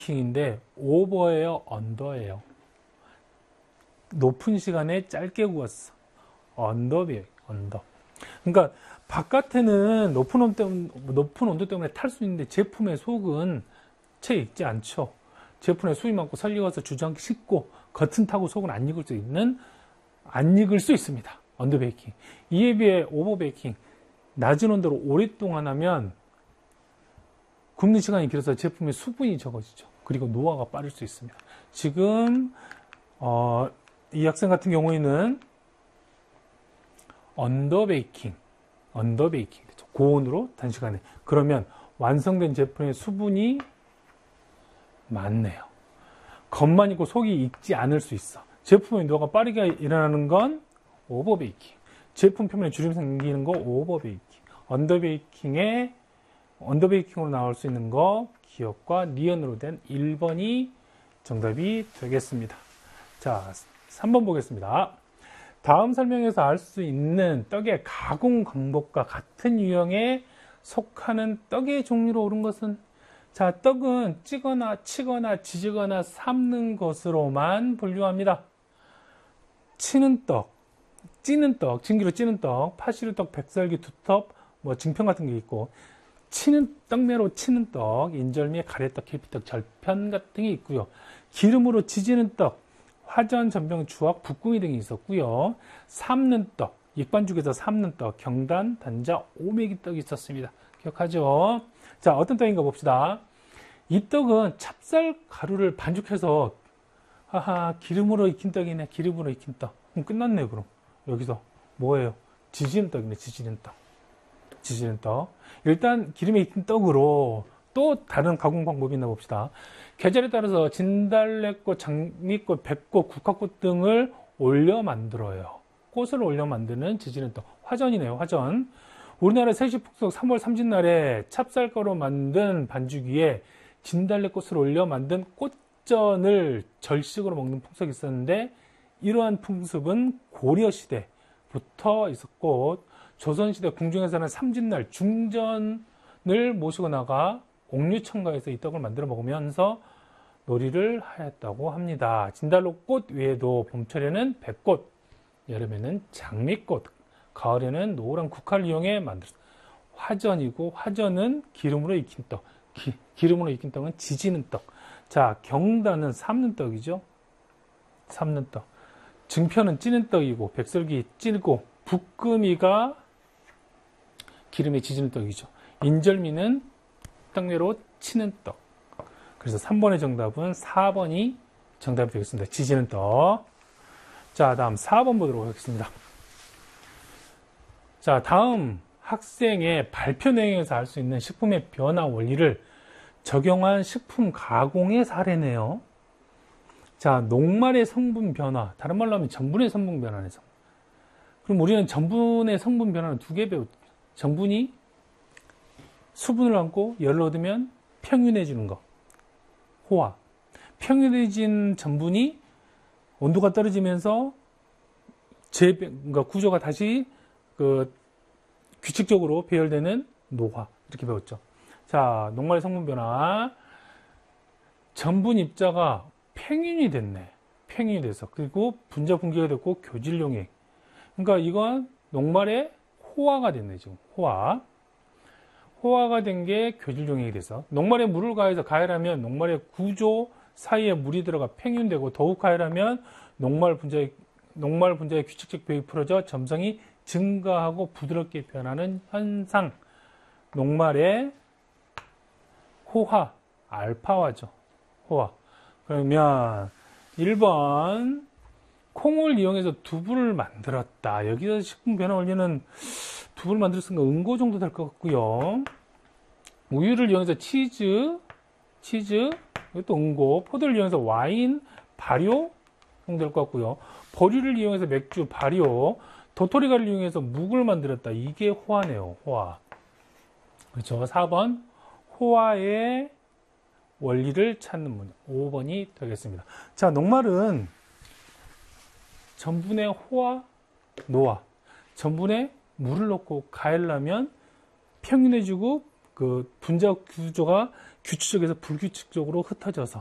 킹인데 오버예요, 언더예요? 높은 시간에 짧게 구웠어. 언더예요, 언더. 그러니까 바깥에는 높은 온도 때문에 탈 수 있는데 제품의 속은 채 익지 않죠. 제품에 수위 많고 설익어서 주저앉기 쉽고 겉은 타고 속은 안 익을 수 있습니다. 언더 베이킹. 이에 비해 오버 베이킹. 낮은 온도로 오랫동안 하면 굽는 시간이 길어서 제품의 수분이 적어지죠. 그리고 노화가 빠를 수 있습니다. 지금 이 학생 같은 경우에는 언더 베이킹 되죠. 고온으로 단시간에. 그러면 완성된 제품의 수분이 많네요. 겉만 익고 속이 익지 않을 수 있어. 제품의 노화가 빠르게 일어나는 건 오버 베이킹. 제품 표면에 주름이 생기는 거 오버 베이킹. 언더 베이킹으로 나올 수 있는 거 기억과 니은으로 된 1번이 정답이 되겠습니다. 자, 3번 보겠습니다. 다음 설명에서 알 수 있는 떡의 가공 방법과 같은 유형에 속하는 떡의 종류로 옳은 것은? 자, 떡은 찌거나 치거나 지지거나 삶는 것으로만 분류합니다. 치는 떡, 찌는 떡, 진기로 찌는 떡, 파시르떡, 백설기, 두텁, 증평 같은 게 있고, 떡매로 치는 떡, 인절미, 가래떡, 계피떡, 절편 같은 게 있고요. 기름으로 지지는 떡, 화전, 전병, 주악, 북궁이 등이 있었고요. 삶는 떡, 익반죽에서 삶는 떡, 경단, 단자, 오메기 떡이 있었습니다. 기억하죠? 자, 어떤 떡인가 봅시다. 이 떡은 찹쌀 가루를 반죽해서 기름으로 익힌 떡이네. 기름으로 익힌 떡. 그럼 끝났네요. 그럼 여기서 뭐예요? 지지는 떡이네. 지지는 떡. 일단 기름에 익힌 떡으로 또 다른 가공 방법이 있나 봅시다. 계절에 따라서 진달래꽃, 장미꽃, 백꽃, 국화꽃 등을 올려 만들어요. 꽃을 올려 만드는 지지는 떡. 화전이네요. 화전. 우리나라 세시폭석 3월 삼진날에 찹쌀가루 만든 반죽 위에 진달래꽃을 올려 만든 꽃전을 절식으로 먹는 풍습이 있었는데, 이러한 풍습은 고려시대부터 있었고, 조선시대 궁중에서는 삼진날 중전을 모시고 나가 옥류청가에서 이 떡을 만들어 먹으면서 놀이를 하였다고 합니다. 진달래꽃 외에도 봄철에는 백꽃, 여름에는 장미꽃, 가을에는 노란 국화를 이용해 만들었다. 화전이고, 화전은 기름으로 익힌 떡. 기름으로 익힌 떡은 지지는 떡. 자, 경단은 삶는 떡이죠. 삶는 떡. 증편은 찌는 떡이고, 백설기 찌고, 붓금이가 기름에 지지는 떡이죠. 인절미는 떡내로 치는 떡. 그래서 3번의 정답은 4번이 정답이 되겠습니다. 지지는 떡. 자, 다음 4번 보도록 하겠습니다. 자, 다음 학생의 발표 내용에서 알 수 있는 식품의 변화 원리를 적용한 식품 가공의 사례네요. 자, 녹말의 성분 변화. 다른 말로 하면 전분의 성분 변화네. 그럼 우리는 전분의 성분 변화는 두 개 배웠죠. 전분이 수분을 안고 열을 얻으면 평균해지는 거. 호화. 평균해진 전분이 온도가 떨어지면서 그러니까 구조가 다시 규칙적으로 배열되는 노화. 이렇게 배웠죠. 자, 녹말의 성분 변화. 전분 입자가 평균이 됐네. 평균이 돼서. 그리고 분자 분기가 됐고 교질용액. 그러니까 이건 녹말의 호화가 됐네, 지금. 호화가 된 게 교질용액이 돼서. 녹말에 물을 가해서 가열하면 녹말의 구조 사이에 물이 들어가 평균되고, 더욱 가열하면 녹말 분자의 규칙적 배이 풀어져 점성이 증가하고 부드럽게 변하는 현상. 녹말의 호화, 알파화죠. 호화. 그러면 1번 콩을 이용해서 두부를 만들었다. 여기서 식품 변화 원리는 두부를 만들었으니까 응고 정도 될 것 같고요. 우유를 이용해서 치즈, 이것도 응고. 포도를 이용해서 와인, 발효 정도 될 것 같고요. 버류를 이용해서 맥주, 발효. 도토리가를 이용해서 묵을 만들었다. 이게 호화네요. 호화. 그렇죠. 4번 호화의 원리를 찾는 문제. 5번이 되겠습니다. 자, 녹말은 전분의 호화, 노화. 전분에 물을 넣고 가열하면 평균해지고 그 분자 구조가 규칙적에서 불규칙적으로 흩어져서